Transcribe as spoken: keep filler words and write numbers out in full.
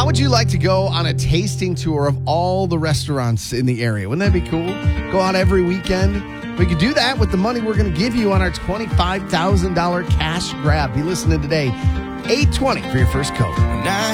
How would you like to go on a tasting tour of all the restaurants in the area? Wouldn't that be cool? Go out every weekend. We could do that with the money we're going to give you on our twenty-five thousand dollars cash grab. Be listening today, eight twenty for your first code.